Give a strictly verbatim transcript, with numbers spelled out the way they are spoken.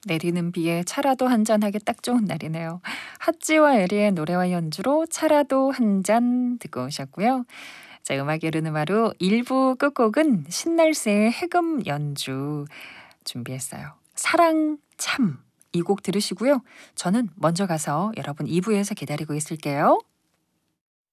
내리는 비에 차라도 한잔하기 딱 좋은 날이네요. 핫지와 에리의 노래와 연주로 차라도 한 잔 듣고 오셨고요. 자, 음악의 르누마루 일 부 끝곡은 신날새의 해금 연주 준비했어요. 사랑 참 이 곡 들으시고요. 저는 먼저 가서 여러분 이 부에서 기다리고 있을게요.